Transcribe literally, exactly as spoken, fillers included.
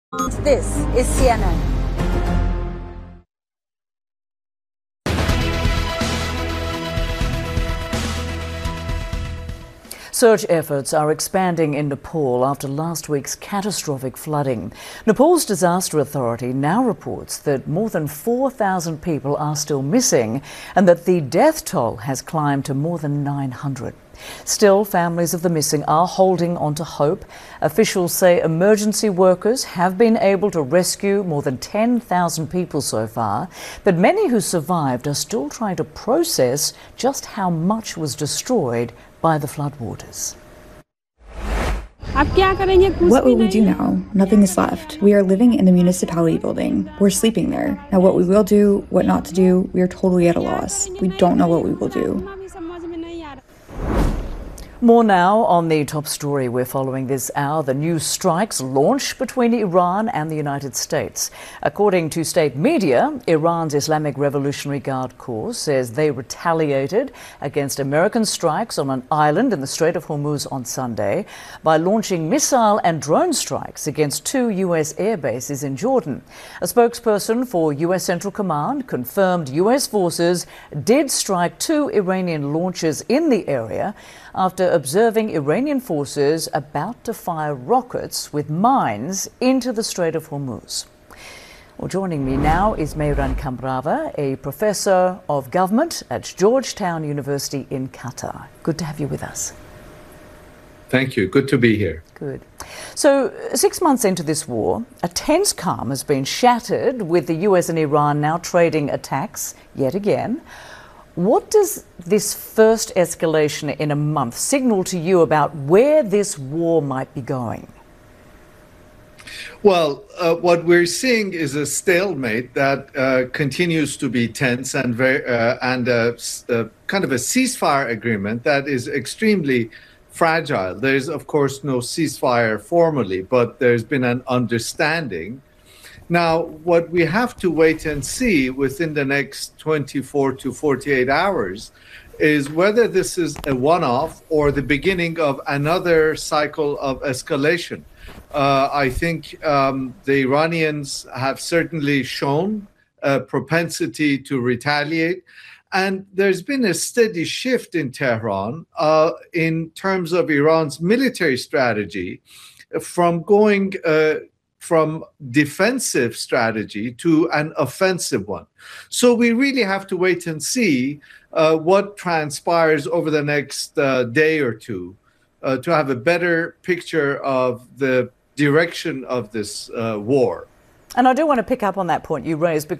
This is C N N. Search efforts are expanding in Nepal after last week's catastrophic flooding. Nepal's disaster authority now reports that more than four thousand people are still missing and that the death toll has climbed to more than nine hundred. Still, families of the missing are holding on to hope. Officials say emergency workers have been able to rescue more than ten thousand people so far, but many who survived are still trying to process just how much was destroyed by the floodwaters. What will we do now? Nothing is left. We are living in the municipality building. We're sleeping there. Now what we will do, what not to do, we are totally at a loss. We don't know what we will do. More now on the top story we're following this hour. The new strikes launch between Iran and the United States. According to state media, Iran's Islamic Revolutionary Guard Corps says they retaliated against American strikes on an island in the Strait of Hormuz on Sunday by launching missile and drone strikes against two U S air bases in Jordan. A spokesperson for U S Central Command confirmed U S forces did strike two Iranian launches in the area after observing Iranian forces about to fire rockets with mines into the Strait of Hormuz. Well, joining me now is Mehran Kambrava, a professor of government at Georgetown University in Qatar. Good to have you with us. Thank you. Good to be here. Good. So, six months into this war, a tense calm has been shattered with the U S and Iran now trading attacks yet again. What does this first escalation in a month signal to you about where this war might be going? Well, uh, what we're seeing is a stalemate that uh, continues to be tense and very uh, and a, a kind of a ceasefire agreement that is extremely fragile. There's, of course, no ceasefire formally, but there's been an understanding. Now, what we have to wait and see within the next twenty-four to forty-eight hours is whether this is a one-off or the beginning of another cycle of escalation. Uh, I think um, the Iranians have certainly shown a propensity to retaliate. And there's been a steady shift in Tehran uh, in terms of Iran's military strategy from going uh, from defensive strategy to an offensive one. So we really have to wait and see uh, what transpires over the next uh, day or two uh, to have a better picture of the direction of this uh, war. And I do want to pick up on that point you raised,